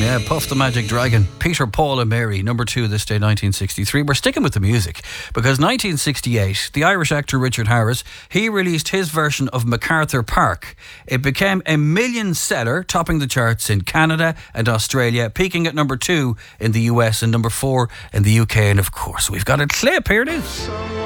Yeah, Puff the Magic Dragon, Peter, Paul and Mary, number 2 this day, 1963. We're sticking with the music because 1968, the Irish actor Richard Harris, he released his version of MacArthur Park. It became a million seller, topping the charts in Canada and Australia, peaking at number 2 in the US and number 4 in the UK. And of course, we've got a clip. Here it is.